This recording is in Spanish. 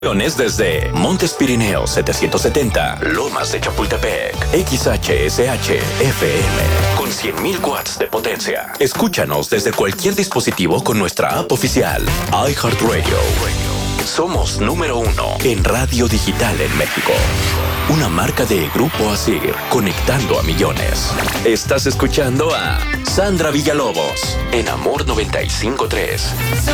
Desde Montes Pirineos 770, Lomas de Chapultepec, XHSH FM, con 100.000 watts de potencia. Escúchanos desde cualquier dispositivo con nuestra app oficial, iHeartRadio. Somos número 1 en radio digital en México. Una marca de Grupo Asir, conectando a millones. Estás escuchando a Sandra Villalobos en Amor 95.3.